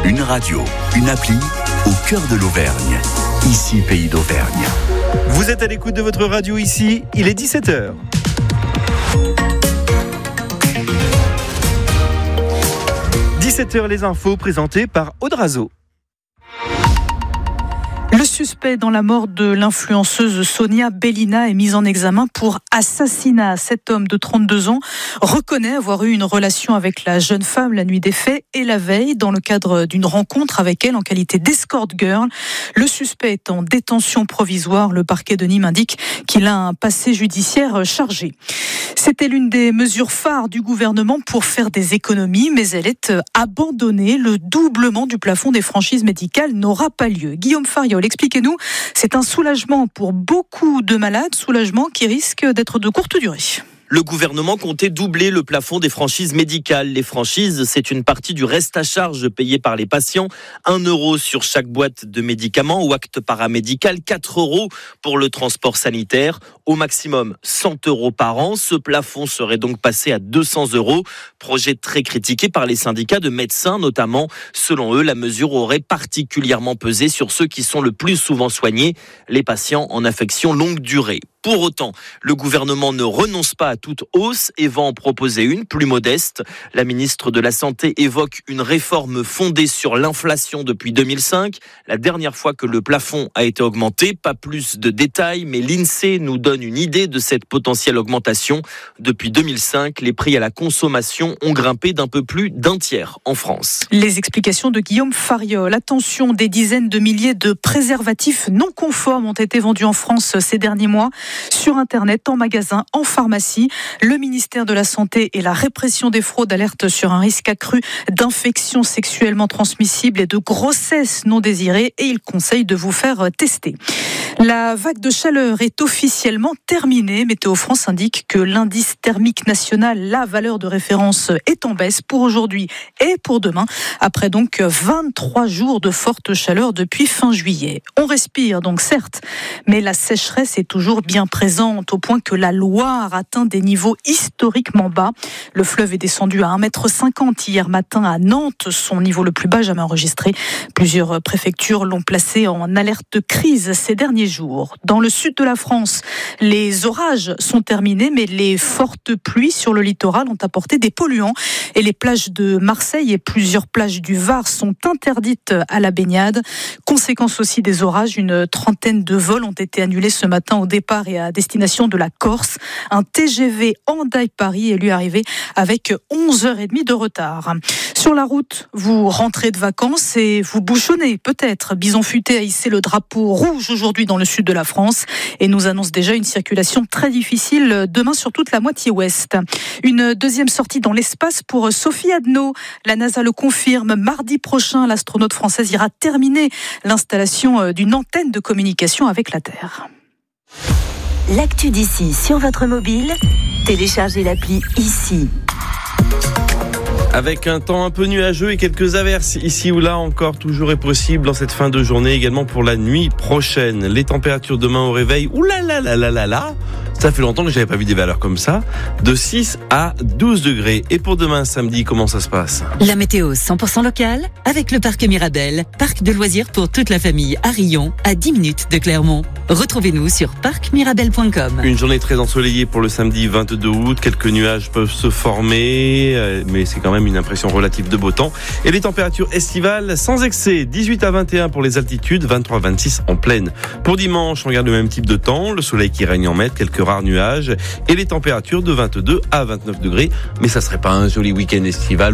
Une radio, une appli au cœur de l'Auvergne. Ici, Pays d'Auvergne. Vous êtes à l'écoute de votre radio ici, il est 17h. « 17h, les infos présentées par Audrazo. Le suspect dans la mort de l'influenceuse Sonia Bellina est mis en examen pour assassinat. Cet homme de 32 ans reconnaît avoir eu une relation avec la jeune femme la nuit des faits et la veille dans le cadre d'une rencontre avec elle en qualité d'escort girl. Le suspect est en détention provisoire. Le parquet de Nîmes indique qu'il a un passé judiciaire chargé. C'était l'une des mesures phares du gouvernement pour faire des économies, mais elle est abandonnée. Le doublement du plafond des franchises médicales n'aura pas lieu. Guillaume Fariol, expliquez-nous, c'est un soulagement pour beaucoup de malades, soulagement qui risque d'être de courte durée. Le gouvernement comptait doubler le plafond des franchises médicales. Les franchises, c'est une partie du reste à charge payé par les patients. 1 € sur chaque boîte de médicaments ou acte paramédical, 4 € pour le transport sanitaire. Au maximum 100 € par an. Ce plafond serait donc passé à 200 €. Projet très critiqué par les syndicats de médecins notamment. Selon eux, la mesure aurait particulièrement pesé sur ceux qui sont le plus souvent soignés, les patients en affection longue durée. Pour autant, le gouvernement ne renonce pas à toute hausse et va en proposer une plus modeste. La ministre de la Santé évoque une réforme fondée sur l'inflation depuis 2005. La dernière fois que le plafond a été augmenté, pas plus de détails, mais l'INSEE nous donne une idée de cette potentielle augmentation. Depuis 2005, les prix à la consommation ont grimpé d'un peu plus d'un tiers en France. Les explications de Guillaume Fariol. Attention, des dizaines de milliers de préservatifs non conformes ont été vendus en France ces derniers mois. Sur Internet, en magasin, en pharmacie. Le ministère de la Santé et la répression des fraudes alertent sur un risque accru d'infections sexuellement transmissibles et de grossesse non désirée et il conseille de vous faire tester. La vague de chaleur est officiellement terminée. Météo France indique que l'indice thermique national, la valeur de référence, est en baisse pour aujourd'hui et pour demain, après donc 23 jours de forte chaleur depuis fin juillet. On respire donc certes, mais la sécheresse est toujours bien présente au point que la Loire atteint des niveaux historiquement bas. Le fleuve est descendu à 1,50 m hier matin à Nantes, son niveau le plus bas jamais enregistré. Plusieurs préfectures l'ont placé en alerte de crise ces derniers jours. Dans le sud de la France, les orages sont terminés, mais les fortes pluies sur le littoral ont apporté des polluants et les plages de Marseille et plusieurs plages du Var sont interdites à la baignade. Conséquence aussi des orages, une trentaine de vols ont été annulés ce matin au départ et à destination de la Corse. Un TGV Hendaye-Paris est lui arrivé avec 11h30 de retard. Sur la route, vous rentrez de vacances et vous bouchonnez peut-être. Bison Futé a hissé le drapeau rouge aujourd'hui dans le sud de la France et nous annonce déjà une circulation très difficile demain sur toute la moitié ouest. Une deuxième sortie dans l'espace pour Sophie Adno. La NASA le confirme. Mardi prochain, l'astronaute française ira terminer l'installation d'une antenne de communication avec la Terre. L'actu d'ici sur votre mobile, téléchargez l'appli ici. Avec un temps un peu nuageux et quelques averses ici ou là encore, toujours est possible en cette fin de journée, également pour la nuit prochaine. Les températures demain au réveil, oulala, ça fait longtemps que j'avais pas vu des valeurs comme ça, de 6 à 12 degrés. Et pour demain samedi, comment ça se passe ? La météo 100% locale avec le parc Mirabel, parc de loisirs pour toute la famille à Rion, à 10 minutes de Clermont. Retrouvez-nous sur parcmirabel.com. Une journée très ensoleillée pour le samedi 22 août. Quelques nuages peuvent se former, mais c'est quand même une impression relative de beau temps. Et les températures estivales sans excès, 18 à 21 pour les altitudes, 23 à 26 en plaine. Pour dimanche, on garde le même type de temps, le soleil qui règne en maître, quelques rares nuages et les températures de 22 à 29 degrés. Mais ça serait pas un joli week-end estival